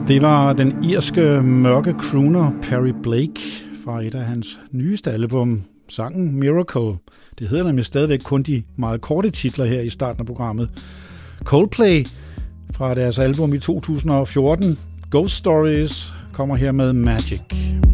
Det var den irske mørke crooner Perry Blake fra et af hans nyeste album, sangen Miracle. Det hedder nemlig stadigvæk kun de meget korte titler her i starten af programmet. Coldplay fra deres album i 2014, Ghost Stories, kommer her med Magic.